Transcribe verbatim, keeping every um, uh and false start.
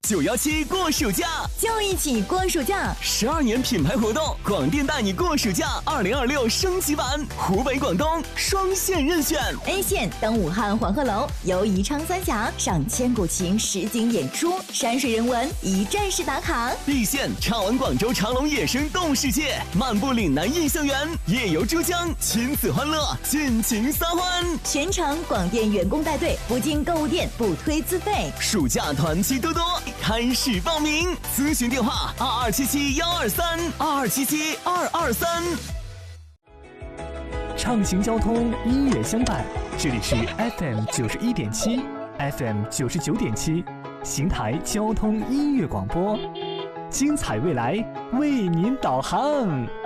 九幺七过暑假， 就一起过暑假。 十二年品牌活动，广电带你过暑假二零二六升级版，湖北、广东双线任选。 A 线登武汉黄鹤楼，游宜昌三峡，赏千古情实景演出，山水人文一站式打卡。 B 线畅玩广州长隆野生动物世界，漫步岭南印象园，夜游珠江，亲子欢乐，尽情撒欢。 全程广电员工带队，不进购物店，不推自费。 暑假团期多多，开始报名，咨询电话二二七七幺二三二二七七二二三。 畅行交通，音乐相伴，这里是 F M 九十一点七 ，F M 九十九点七，邢台交通音乐广播，精彩未来为您导航。